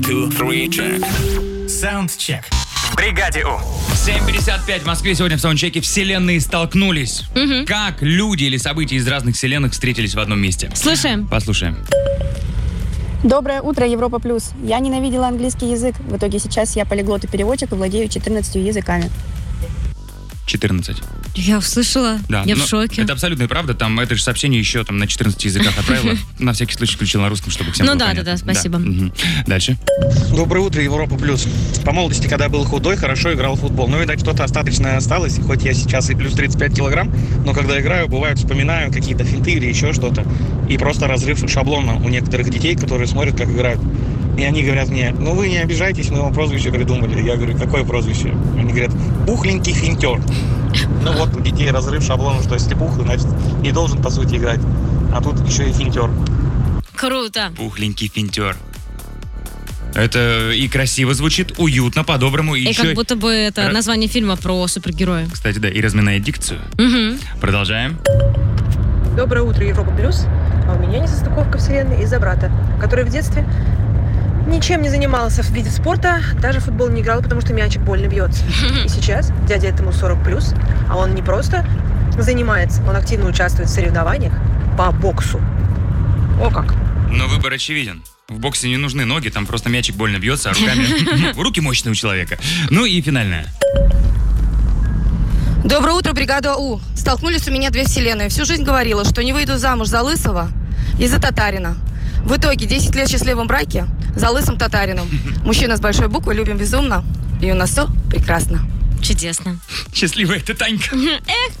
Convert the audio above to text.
2, 3, check. Саундчек. В бригаде У. 7:55 в Москве. Сегодня в саундчеке вселенные столкнулись. Как люди или события из разных вселенных встретились в одном месте? Слушаем. Послушаем. Доброе утро, Европа Плюс. Я ненавидела английский язык. В итоге сейчас я полиглот и переводчик и владею 14 языками. 14. Я услышала. Да, Я в но шоке. Это абсолютная правда. Там это же сообщение еще там на 14 языках отправила. На всякий случай включил на русском, чтобы всем Ну было да, понятно. да, спасибо. Мгм. Дальше. Доброе утро, Европа Плюс. По молодости, когда был худой, хорошо играл в футбол. Но, видать, что-то остаточное осталось. Хоть я сейчас и плюс 35 килограмм, но когда играю, бывает, вспоминаю какие-то финты или еще что-то. И просто разрыв шаблона у некоторых детей, которые смотрят, как играют. И они говорят мне: ну вы не обижайтесь, мы вам прозвище придумали. Я говорю: какое прозвище? Они говорят: пухленький финтер. Ну вот у детей разрыв шаблона, что если пухлый, значит не должен по сути играть. А тут еще и финтер. Круто. Пухленький финтер. Это и красиво звучит, уютно, по-доброму. И И еще, как будто бы это название фильма про супергероя. кстати, да, и разминает дикцию. Угу. Продолжаем. Доброе утро, Европа Плюс. А у меня несостыковка вселенной из-за брата, который в детстве ничем не занимался в виде спорта, даже в футбол не играл, потому что мячик больно бьется. И сейчас дядя этому 40+, а он не просто занимается, он активно участвует в соревнованиях по боксу. О как! Но выбор очевиден. В боксе не нужны ноги, там просто мячик больно бьется, а руками... Руки мощные у человека. Ну и финальное. Доброе утро, бригада У. Столкнулись у меня две вселенные. Всю жизнь говорила, что не выйду замуж за лысого и за татарина. В итоге 10 лет в счастливом браке за лысым татарином. Мужчина с большой буквы, любим безумно. И у нас все прекрасно. Чудесно. Счастливая ты, Танька. Эх,